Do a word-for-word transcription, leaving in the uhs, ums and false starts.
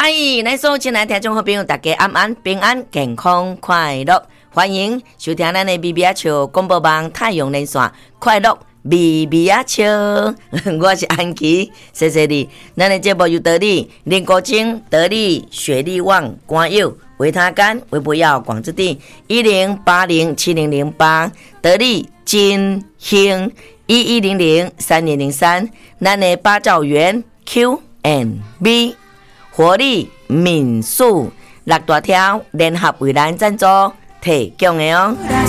嗨，咱所有亲爱的听众好朋友，大家安安平安健康快乐，欢迎收听咱的咪咪仔笑广播网太阳连线快乐咪咪仔笑，我是安琪，谢谢你。咱的节目由得力、林国精、得力、雪力旺、关友、维他干、维不药、广之地一零八零七零零八，得力金兴一一零零三零零三，咱的八兆元 Q and B。活力民宿六大条联合为咱赞助提供的哦。